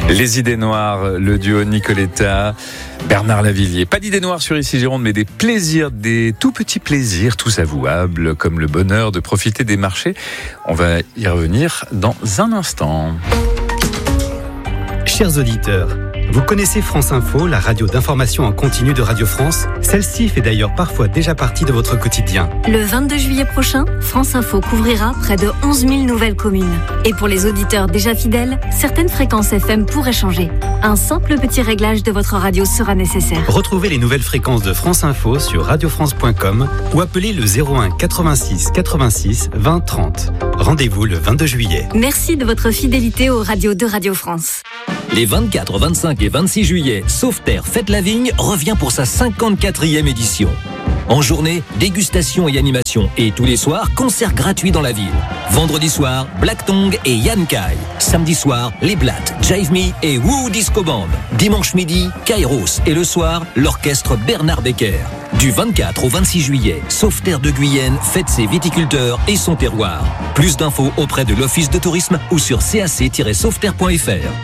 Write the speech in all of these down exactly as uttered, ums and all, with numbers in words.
Les idées noires, le duo Nicoletta, Bernard Lavilliers. Pas d'idées noires sur Ici Gironde, mais des plaisirs, des tout petits plaisirs, tous avouables, comme le bonheur de profiter des marchés. On va y revenir dans un instant. Chers auditeurs, vous connaissez France Info, la radio d'information en continu de Radio France? Celle-ci fait d'ailleurs parfois déjà partie de votre quotidien. Le vingt-deux juillet prochain, France Info couvrira près de onze mille nouvelles communes. Et pour les auditeurs déjà fidèles, certaines fréquences F M pourraient changer. Un simple petit réglage de votre radio sera nécessaire. Retrouvez les nouvelles fréquences de France Info sur radio france point com ou appelez le zéro un quatre-vingt-six quatre-vingt-six vingt trente. Rendez-vous le vingt-deux juillet. Merci de votre fidélité aux radios de Radio France. Les vingt-quatre, vingt-cinq et vingt-six juillet, Sauveterre Fête la Vigne revient pour sa cinquante-quatrième édition. En journée, dégustation et animation. Et tous les soirs, concerts gratuits dans la ville. Vendredi soir, Black Tongue et Yann Kai. Samedi soir, Les Blattes, Jive Me et Woo Disco Band. Dimanche midi, Kairos. Et le soir, l'orchestre Bernard Becker. Du vingt-quatre au vingt-six juillet, Sauveterre de Guyenne fête ses viticulteurs et son terroir. Plus d'infos auprès de l'Office de tourisme ou sur cac tiret sauveterre point f r.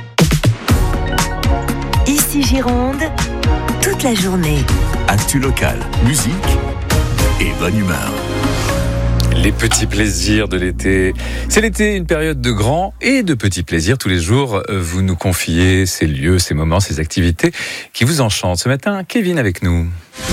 Ici Gironde, toute la journée. Actu local, musique et bonne humeur. Les petits plaisirs de l'été. C'est l'été, une période de grands et de petits plaisirs. Tous les jours, vous nous confiez ces lieux, ces moments, ces activités qui vous enchantent. Ce matin, Kevin avec nous.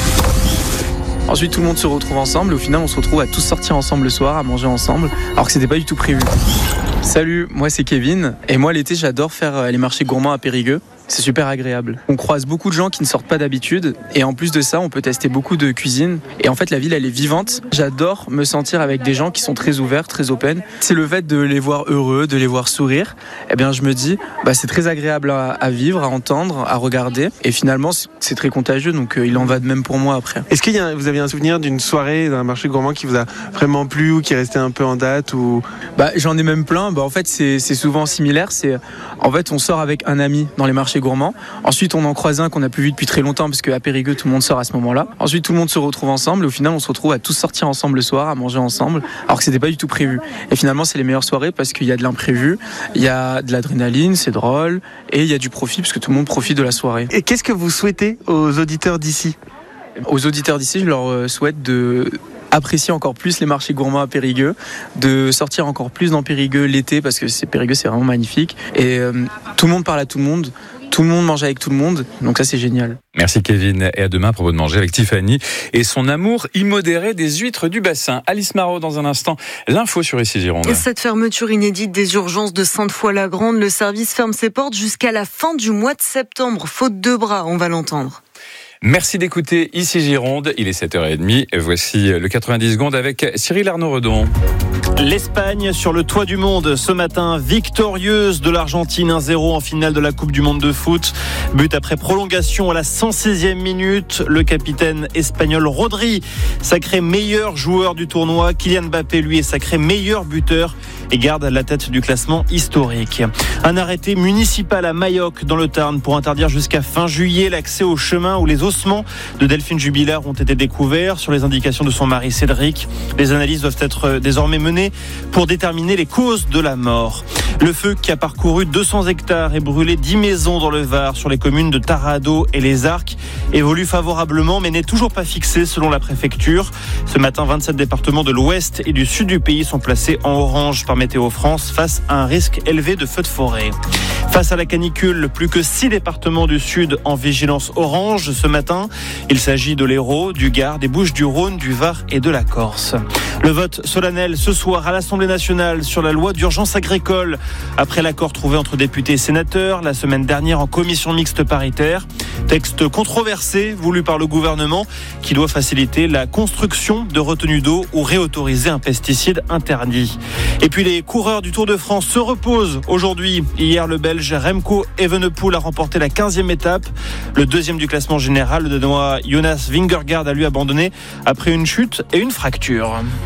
Ensuite, tout le monde se retrouve ensemble. Au final, on se retrouve à tous sortir ensemble le soir, à manger ensemble, alors que c'était pas du tout prévu. Salut, moi c'est Kevin. Et moi, l'été, j'adore faire les marchés gourmands à Périgueux. C'est super agréable. On croise beaucoup de gens qui ne sortent pas d'habitude. Et en plus de ça, on peut tester beaucoup de cuisine. Et en fait, la ville, elle est vivante. J'adore me sentir avec des gens qui sont très ouverts, très open. C'est le fait de les voir heureux, de les voir sourire. Eh bien, je me dis, bah, c'est très agréable à, à vivre, à entendre, à regarder. Et finalement, c'est très contagieux. Donc, euh, il en va de même pour moi après. Est-ce que vous avez un souvenir d'une soirée d'un marché gourmand qui vous a vraiment plu ou qui est resté un peu en date ou... bah, J'en ai même plein. Bah, en fait, c'est, c'est souvent similaire. C'est, en fait, on sort avec un ami dans les marchés gourmands. Ensuite, on en croise un qu'on n'a plus vu depuis très longtemps parce qu'à Périgueux, tout le monde sort à ce moment-là. Ensuite, tout le monde se retrouve ensemble. Et au final, on se retrouve à tous sortir ensemble le soir, à manger ensemble, alors que c'était pas du tout prévu. Et finalement, c'est les meilleures soirées parce qu'il y a de l'imprévu, il y a de l'adrénaline, c'est drôle, et il y a du profit parce que tout le monde profite de la soirée. Et qu'est-ce que vous souhaitez aux auditeurs d'ici ? Aux auditeurs d'ici, je leur souhaite de... apprécier encore plus les marchés gourmands à Périgueux, de sortir encore plus dans Périgueux l'été parce que c'est, Périgueux c'est vraiment magnifique et euh, tout le monde parle à tout le monde, tout le monde mange avec tout le monde, donc ça c'est génial. Merci Kevin, et à demain pour de manger avec Tiffany et son amour immodéré des huîtres du bassin. Alice Marot dans un instant, l'info sur Ici Gironde. Et cette fermeture inédite des urgences de Sainte-Foy-la-Grande, le service ferme ses portes jusqu'à la fin du mois de septembre, faute de bras, on va l'entendre. Merci d'écouter Ici Gironde, il est sept heures trente. Voici le quatre-vingt-dix secondes avec Cyril Arnaud-Redon. L'Espagne sur le toit du monde ce matin, victorieuse de l'Argentine, un zéro en finale de la Coupe du Monde de foot. But après prolongation à la cent seizième minute. Le capitaine espagnol Rodri, sacré meilleur joueur du tournoi. Kylian Mbappé, lui, est sacré meilleur buteur et garde la tête du classement historique. Un arrêté municipal à Mayoc dans le Tarn pour interdire jusqu'à fin juillet l'accès au chemin où les ossements de Delphine Jubilard ont été découverts sur les indications de son mari Cédric. Les analyses doivent être désormais menées pour déterminer les causes de la mort. Le feu qui a parcouru deux cents hectares et brûlé dix maisons dans le Var sur les communes de Tarado et Les Arcs évolue favorablement mais n'est toujours pas fixé selon la préfecture. Ce matin, vingt-sept départements de l'ouest et du sud du pays sont placés en orange par Météo France face à un risque élevé de feux de forêt. Face à la canicule, plus que six départements du sud en vigilance orange ce matin. Il s'agit de l'Hérault, du Gard, des Bouches-du-Rhône, du Var et de la Corse. Le vote solennel ce soir à l'Assemblée nationale sur la loi d'urgence agricole. Après l'accord trouvé entre députés et sénateurs la semaine dernière en commission mixte paritaire. Texte controversé voulu par le gouvernement qui doit faciliter la construction de retenues d'eau ou réautoriser un pesticide interdit. Et puis les coureurs du Tour de France se reposent aujourd'hui. Hier, le Belge Remco Evenepoel a remporté la quinzième étape. Le deuxième du classement général, le Danois Jonas Vingegaard a lui abandonné après une chute et une fracture.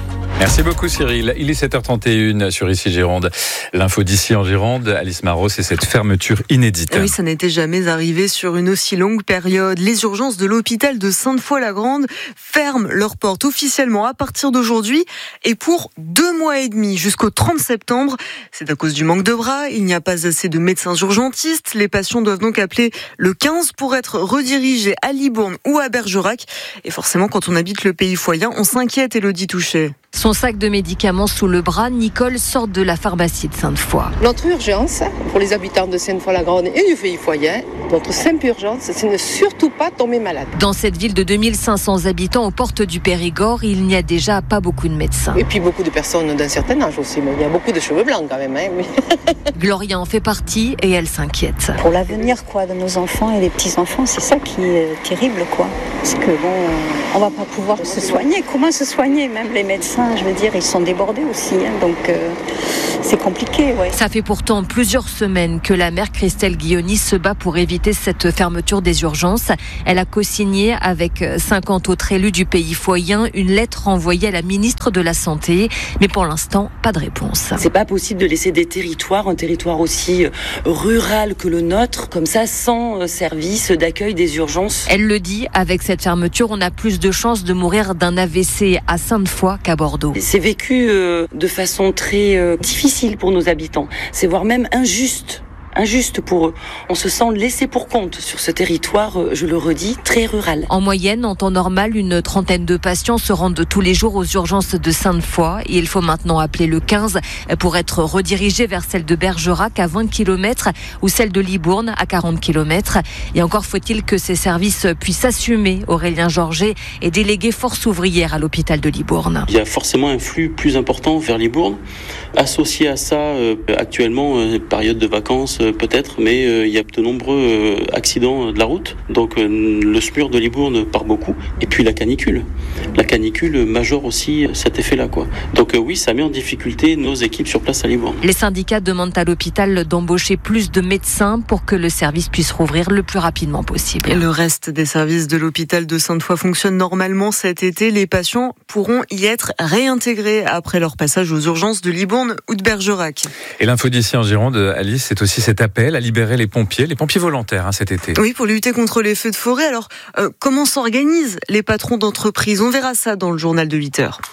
Merci beaucoup Cyril. Il est sept heures trente et une sur Ici Gironde. L'info d'ici en Gironde, Alice Marot, c'est cette fermeture inédite. Oui, ça n'était jamais arrivé sur une aussi longue période. Les urgences de l'hôpital de Sainte-Foy-la-Grande ferment leurs portes officiellement à partir d'aujourd'hui et pour deux mois et demi jusqu'au trente septembre. C'est à cause du manque de bras. Il n'y a pas assez de médecins urgentistes. Les patients doivent donc appeler le quinze pour être redirigés à Libourne ou à Bergerac. Et forcément, quand on habite le pays foyen, on s'inquiète, Élodie Touchet. Son sac de médicaments sous le bras, Nicole sort de la pharmacie de Sainte-Foy. Notre urgence, pour les habitants de Sainte-Foy-la-Grande et du pays foyen, notre simple urgence, c'est ne surtout pas tomber malade. Dans cette ville de deux mille cinq cents habitants aux portes du Périgord, il n'y a déjà pas beaucoup de médecins. Et puis beaucoup de personnes d'un certain âge aussi, mais il y a beaucoup de cheveux blancs quand même. Hein, mais... Gloria en fait partie et elle s'inquiète. Pour l'avenir quoi, de nos enfants et des petits-enfants, c'est ça qui est terrible, quoi. Parce que bon, on va pas pouvoir se soigner. Comment se soigner? Même les médecins, je veux dire, ils sont débordés aussi. Hein, donc euh, c'est compliqué, ouais. Ça fait pourtant plusieurs semaines que la maire Christelle Guilloni se bat pour éviter cette fermeture des urgences. Elle a co-signé avec cinquante autres élus du pays foyen une lettre envoyée à la ministre de la Santé. Mais pour l'instant, pas de réponse. C'est pas possible de laisser des territoires, un territoire aussi rural que le nôtre, comme ça, sans service d'accueil des urgences. Elle le dit, avec cette fermeture, on a plus de chances de mourir d'un A V C à Sainte-Foy qu'à Bordeaux. C'est vécu euh, de façon très euh, difficile pour nos habitants. C'est voire même injuste. Injuste pour eux. On se sent laissé pour compte sur ce territoire, je le redis, très rural. En moyenne, en temps normal, une trentaine de patients se rendent tous les jours aux urgences de Sainte-Foy et il faut maintenant appeler le quinze pour être redirigé vers celle de Bergerac à vingt kilomètres ou celle de Libourne à quarante kilomètres. Et encore faut-il que ces services puissent assumer. Aurélien Georget est délégué force ouvrière à l'hôpital de Libourne. Il y a forcément un flux plus important vers Libourne. Associé à ça, euh, actuellement, euh, période de vacances, peut-être, mais euh, il y a de nombreux euh, accidents de la route. Donc euh, le S M U R de Libourne part beaucoup. Et puis la canicule. La canicule majore aussi cet effet-là, quoi. Donc euh, oui, ça met en difficulté nos équipes sur place à Libourne. Les syndicats demandent à l'hôpital d'embaucher plus de médecins pour que le service puisse rouvrir le plus rapidement possible. Et le reste des services de l'hôpital de Sainte-Foy fonctionne normalement cet été. Les patients pourront y être réintégrés après leur passage aux urgences de Libourne ou de Bergerac. Et l'info d'ici en Gironde, Alice, c'est aussi cet appel à libérer les pompiers, les pompiers volontaires hein, cet été. Oui, pour lutter contre les feux de forêt. Alors, euh, comment s'organisent les patrons d'entreprise? On verra ça dans le journal de huit heures.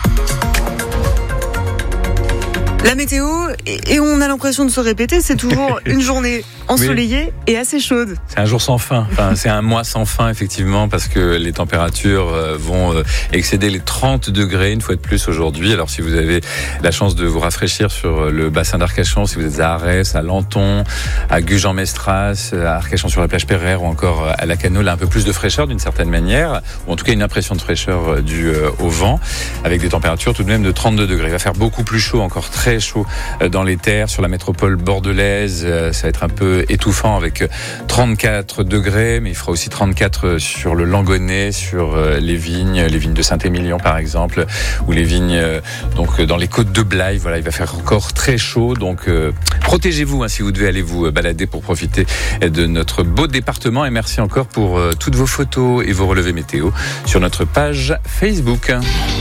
La météo, et on a l'impression de se répéter, c'est toujours une journée ensoleillée oui. et assez chaude. C'est un jour sans fin, enfin, c'est un mois sans fin effectivement, parce que les températures vont excéder les trente degrés une fois de plus aujourd'hui. Alors si vous avez la chance de vous rafraîchir sur le bassin d'Arcachon, si vous êtes à Arès, à Lanton, à Gujan-Mestras, à Arcachon sur la plage Pereire ou encore à la Canoë, un peu plus de fraîcheur d'une certaine manière, ou en tout cas une impression de fraîcheur due au vent, avec des températures tout de même de trente-deux degrés. Il va faire beaucoup plus chaud, encore très chaud dans les terres, sur la métropole bordelaise. Ça va être un peu étouffant avec trente-quatre degrés, mais il fera aussi trente-quatre sur le Langonnet, sur les vignes, les vignes de Saint-Émilion par exemple, ou les vignes donc dans les côtes de Blaye. Voilà, il va faire encore très chaud, donc euh, protégez-vous hein, si vous devez aller vous balader pour profiter de notre beau département. Et merci encore pour euh, toutes vos photos et vos relevés météo sur notre page Facebook.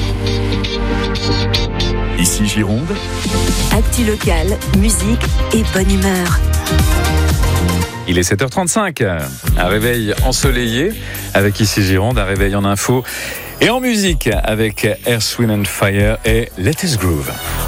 Ici Gironde. Actu local, musique et bonne humeur. Il est sept heures trente-cinq. Un réveil ensoleillé avec Ici Gironde, un réveil en info et en musique avec Earth, Wind and Fire et Let Us Groove.